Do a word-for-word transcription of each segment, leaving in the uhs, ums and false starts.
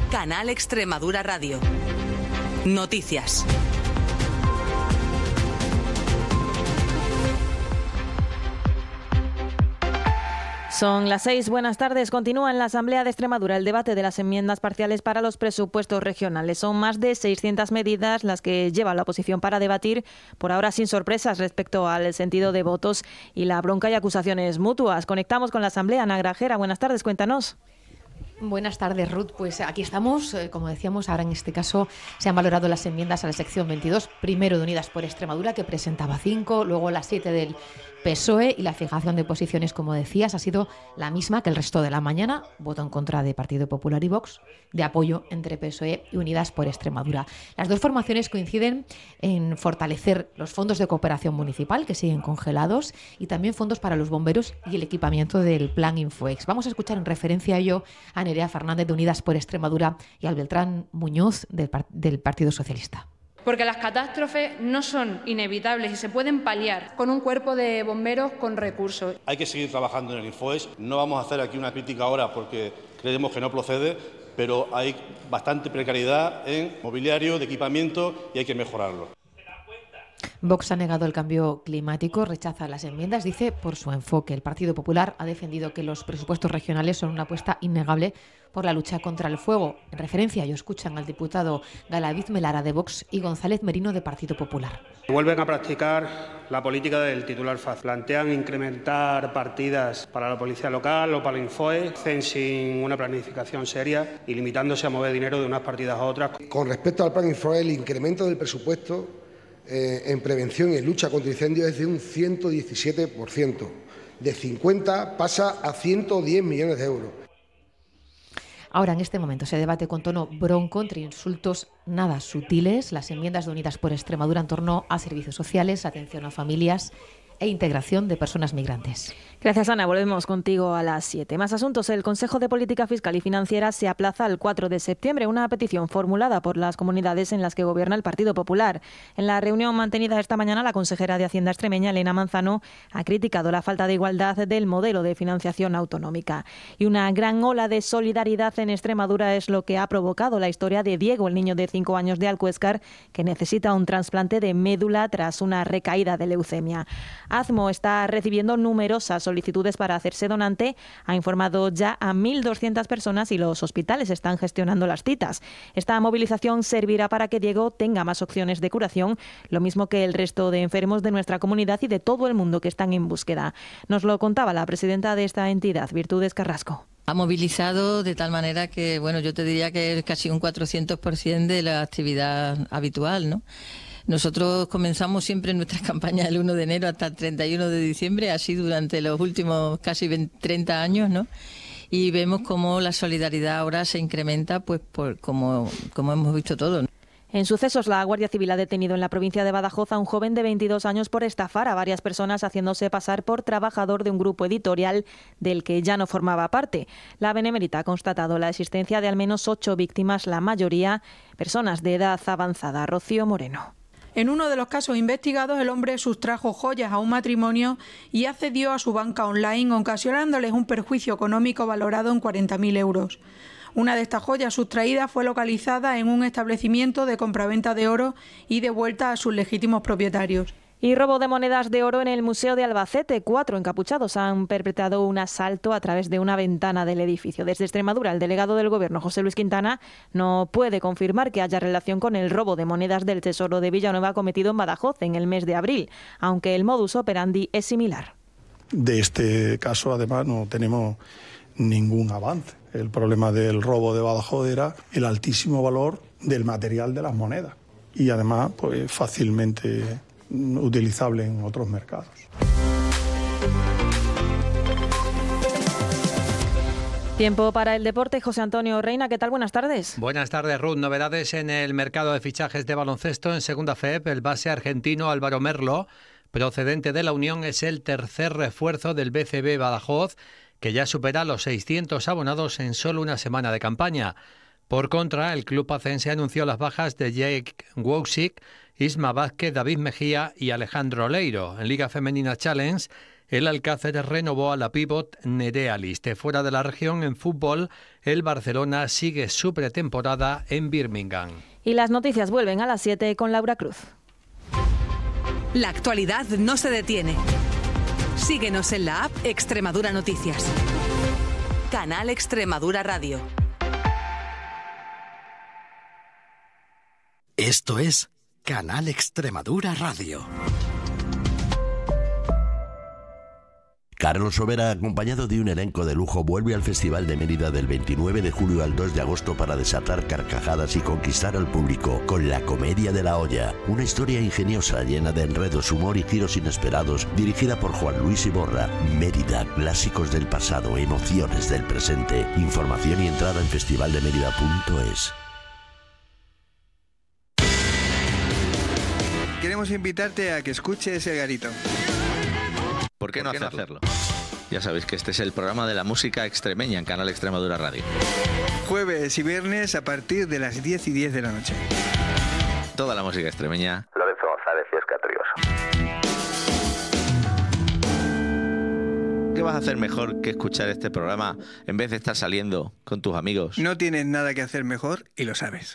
Canal Extremadura Radio. Noticias. Son las seis. Buenas tardes. Continúa en la Asamblea de Extremadura el debate de las enmiendas parciales para los presupuestos regionales. Son más de seiscientas medidas las que lleva la oposición para debatir, por ahora sin sorpresas respecto al sentido de votos y la bronca y acusaciones mutuas. Conectamos con la Asamblea. Ana Grajera, buenas tardes. Cuéntanos. Buenas tardes, Ruth. Pues aquí estamos, eh, como decíamos, ahora en este caso se han valorado las enmiendas a la sección veintidós, primero de Unidas por Extremadura, que presentaba cinco, luego las siete del P S O E, y la fijación de posiciones, como decías, ha sido la misma que el resto de la mañana, voto en contra de Partido Popular y Vox, de apoyo entre P S O E y Unidas por Extremadura. Las dos formaciones coinciden en fortalecer los fondos de cooperación municipal, que siguen congelados, y también fondos para los bomberos y el equipamiento del Plan Infoex. Vamos a escuchar en referencia a ello a Nerea Fernández de Unidas por Extremadura y al Beltrán Muñoz del, par- del Partido Socialista. Porque las catástrofes no son inevitables y se pueden paliar con un cuerpo de bomberos con recursos. Hay que seguir trabajando en el Infoex. No vamos a hacer aquí una crítica ahora porque creemos que no procede, pero hay bastante precariedad en mobiliario, de equipamiento, y hay que mejorarlo. Vox ha negado el cambio climático, rechaza las enmiendas, dice por su enfoque. El Partido Popular ha defendido que los presupuestos regionales son una apuesta innegable por la lucha contra el fuego. En referencia, ellos escuchan al diputado Galaviz Melara de Vox y González Merino de Partido Popular. Vuelven a practicar la política del titular fácil. Plantean incrementar partidas para la policía local o para el Infoex, hacen sin una planificación seria y limitándose a mover dinero de unas partidas a otras. Con respecto al Plan Infoex, el incremento del presupuesto eh, en prevención y en lucha contra incendios es de un ciento diecisiete por ciento. De cincuenta pasa a ciento diez millones de euros. Ahora, en este momento, se debate con tono bronco, entre insultos nada sutiles, las enmiendas de Unidas por Extremadura en torno a servicios sociales, atención a familias e integración de personas migrantes. Gracias, Ana. Volvemos contigo a las siete. Más asuntos. El Consejo de Política Fiscal y Financiera se aplaza al cuatro de septiembre, una petición formulada por las comunidades en las que gobierna el Partido Popular. En la reunión mantenida esta mañana, la consejera de Hacienda extremeña, Elena Manzano, ha criticado la falta de igualdad del modelo de financiación autonómica. Y una gran ola de solidaridad en Extremadura es lo que ha provocado la historia de Diego, el niño de cinco años de Alcuéscar, que necesita un trasplante de médula tras una recaída de leucemia. AZMO está recibiendo numerosas solicitudes para hacerse donante. Ha informado ya a mil doscientas personas y los hospitales están gestionando las citas. Esta movilización servirá para que Diego tenga más opciones de curación, lo mismo que el resto de enfermos de nuestra comunidad y de todo el mundo que están en búsqueda. Nos lo contaba la presidenta de esta entidad, Virtudes Carrasco. Ha movilizado de tal manera que, bueno, yo te diría que es casi un cuatrocientos por ciento de la actividad habitual, ¿no? Nosotros comenzamos siempre nuestras campañas el uno de enero hasta el treinta y uno de diciembre, así durante los últimos casi veinte, treinta años, ¿no? Y vemos cómo la solidaridad ahora se incrementa, pues por como, como hemos visto todos, ¿no? En sucesos, la Guardia Civil ha detenido en la provincia de Badajoz a un joven de veintidós años por estafar a varias personas haciéndose pasar por trabajador de un grupo editorial del que ya no formaba parte. La Benemérita ha constatado la existencia de al menos ocho víctimas, la mayoría personas de edad avanzada. Rocío Moreno. En uno de los casos investigados, el hombre sustrajo joyas a un matrimonio y accedió a su banca online, ocasionándoles un perjuicio económico valorado en cuarenta mil euros. Una de estas joyas sustraídas fue localizada en un establecimiento de compraventa de oro y devuelta a sus legítimos propietarios. Y robo de monedas de oro en el Museo de Albacete. Cuatro encapuchados han perpetrado un asalto a través de una ventana del edificio. Desde Extremadura, el delegado del Gobierno, José Luis Quintana, no puede confirmar que haya relación con el robo de monedas del Tesoro de Villanueva cometido en Badajoz en el mes de abril, aunque el modus operandi es similar. De este caso, además, no tenemos ningún avance. El problema del robo de Badajoz era el altísimo valor del material de las monedas y además pues fácilmente utilizable en otros mercados. Tiempo para el deporte. José Antonio Reina, ¿qué tal? Buenas tardes. Buenas tardes, Ruth. Novedades en el mercado de fichajes de baloncesto. En segunda F E P, el base argentino Álvaro Merlo, procedente de la Unión, es el tercer refuerzo del B C B Badajoz, que ya supera los seiscientos abonados en solo una semana de campaña. Por contra, el club pacense anunció las bajas de Jake Wojcik, Isma Vázquez, David Mejía y Alejandro Leiro. En Liga Femenina Challenge, El Alcácer renovó a la pívot Nerea Liste. Fuera de la región, en fútbol, el Barcelona sigue su pretemporada en Birmingham. Y las noticias vuelven a las siete con Laura Cruz. La actualidad no se detiene. Síguenos en la app Extremadura Noticias. Canal Extremadura Radio. Esto es Canal Extremadura Radio. Carlos Sobera, acompañado de un elenco de lujo, vuelve al Festival de Mérida del veintinueve de julio al dos de agosto para desatar carcajadas y conquistar al público con La Comedia de la Olla, una historia ingeniosa llena de enredos, humor y giros inesperados, dirigida por Juan Luis Iborra. Mérida, clásicos del pasado, emociones del presente. Información y entrada en festival de mérida punto es. Queremos invitarte a que escuches El Garito. ¿Por qué, ¿Por qué no, hacerlo? no hacerlo? Ya sabéis que este es el programa de la música extremeña en Canal Extremadura Radio. Jueves y viernes a partir de las diez y diez de la noche. Toda la música extremeña. Lorenzo González y Oscar Trioso. ¿Qué vas a hacer mejor que escuchar este programa en vez de estar saliendo con tus amigos? No tienes nada que hacer mejor y lo sabes.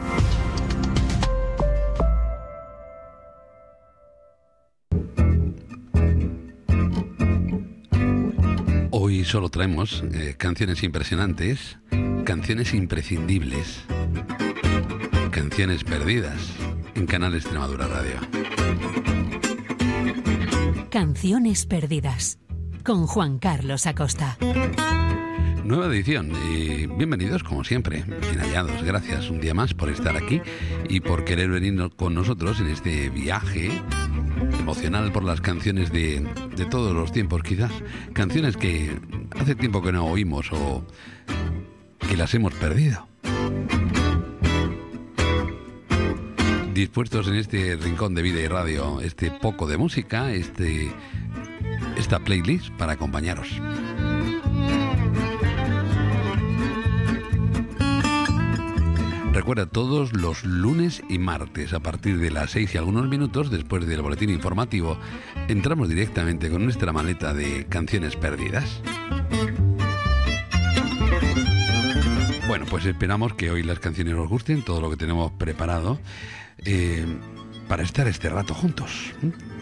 Hoy solo traemos eh, canciones impresionantes, canciones imprescindibles, canciones perdidas en Canal Extremadura Radio. Canciones perdidas con Juan Carlos Acosta. Nueva edición y bienvenidos como siempre, bien hallados. Gracias un día más por estar aquí y por querer venir con nosotros en este viaje emocional por las canciones de, de todos los tiempos, quizás. Canciones que hace tiempo que no oímos o que las hemos perdido. Dispuestos en este rincón de vida y radio, este poco de música, este, esta playlist para acompañaros. Recuerda, todos los lunes y martes a partir de las seis y algunos minutos después del boletín informativo entramos directamente con nuestra maleta de canciones perdidas. Bueno, pues esperamos que hoy las canciones os gusten, todo lo que tenemos preparado eh, para estar este rato juntos.